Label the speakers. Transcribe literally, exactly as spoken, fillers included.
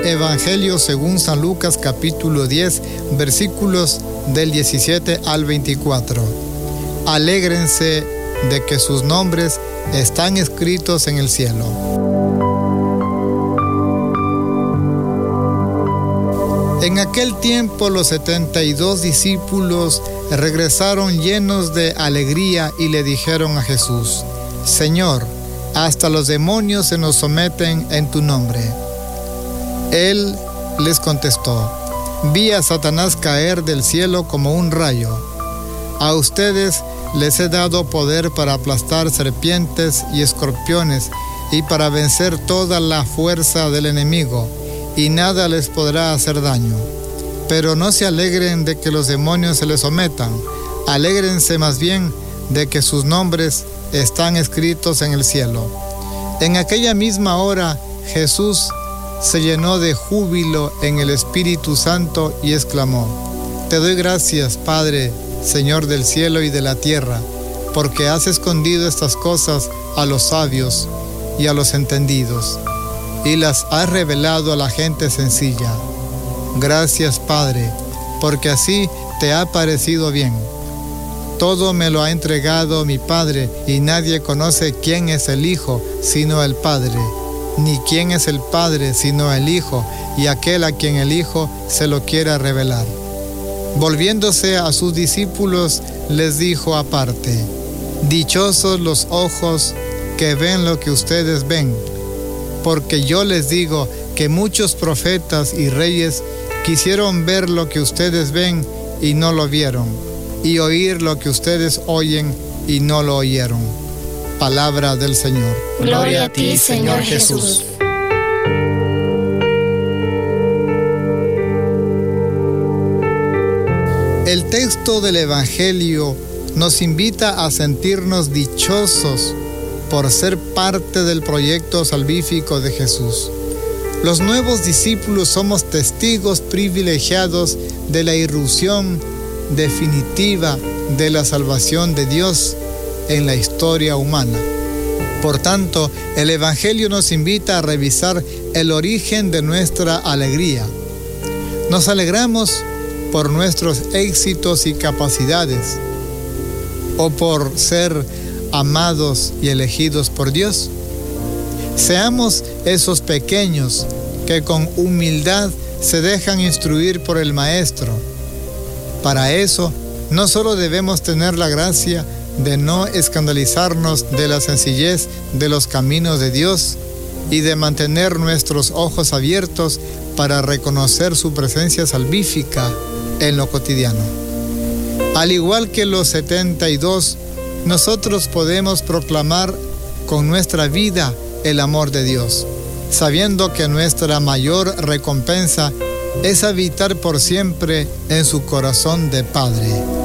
Speaker 1: Evangelio según San Lucas capítulo diez, versículos del diecisiete al veinticuatro. Alégrense de que sus nombres están escritos en el cielo. En aquel tiempo los setenta y dos discípulos regresaron llenos de alegría y le dijeron a Jesús: Señor, hasta los demonios se nos someten en tu nombre. Él les contestó: Vi a Satanás caer del cielo como un rayo. A ustedes les he dado poder para aplastar serpientes y escorpiones y para vencer toda la fuerza del enemigo, y nada les podrá hacer daño. Pero no se alegren de que los demonios se les sometan, alégrense más bien de que sus nombres están escritos en el cielo. En aquella misma hora Jesús se llenó de júbilo en el Espíritu Santo y exclamó: Te doy gracias, Padre, Señor del cielo y de la tierra, porque has escondido estas cosas a los sabios y a los entendidos, y las has revelado a la gente sencilla. Gracias, Padre, porque así te ha parecido bien. Todo me lo ha entregado mi Padre, y nadie conoce quién es el Hijo sino el Padre, ni quién es el Padre sino el Hijo, y aquel a quien el Hijo se lo quiera revelar. Volviéndose a sus discípulos, les dijo aparte: Dichosos los ojos que ven lo que ustedes ven, porque yo les digo que muchos profetas y reyes quisieron ver lo que ustedes ven y no lo vieron, y oír lo que ustedes oyen y no lo oyeron. Palabra del Señor.
Speaker 2: Gloria a ti, Señor Jesús.
Speaker 1: El texto del Evangelio nos invita a sentirnos dichosos por ser parte del proyecto salvífico de Jesús. Los nuevos discípulos somos testigos privilegiados de la irrupción definitiva de la salvación de Dios en la historia humana. Por tanto, el Evangelio nos invita a revisar el origen de nuestra alegría. Nos alegramos por nuestros éxitos y capacidades, o por ser amados y elegidos por Dios. Seamos esos pequeños que con humildad se dejan instruir por el Maestro. Para eso, no solo debemos tener la gracia de no escandalizarnos de la sencillez de los caminos de Dios y de mantener nuestros ojos abiertos para reconocer su presencia salvífica en lo cotidiano. Al igual que los setenta y dos, nosotros podemos proclamar con nuestra vida el amor de Dios, sabiendo que nuestra mayor recompensa es habitar por siempre en su corazón de Padre.